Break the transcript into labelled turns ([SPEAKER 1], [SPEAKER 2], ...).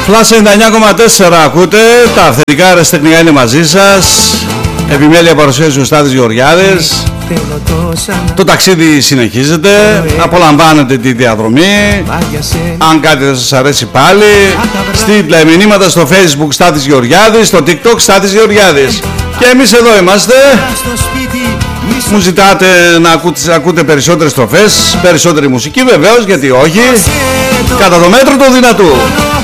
[SPEAKER 1] Flash 99,4 ακούτε. Τα αυθεντικά αεραστεχνικά είναι μαζί σας. Επιμέλεια παρουσίαση ο Στάθης Γεωργιάδης. Το ταξίδι συνεχίζεται. Απολαμβάνετε τη διαδρομή. Αν κάτι δεν σας αρέσει πάλι, στείλτε μηνύματα στο Facebook Στάθης Γεωργιάδης, στο TikTok Στάθης Γεωργιάδης. Και εμείς εδώ είμαστε. Μου ζητάτε να ακούτε περισσότερες στροφές, περισσότερη μουσική, βεβαίως, γιατί όχι, κατά το μέτρο του δυνατού.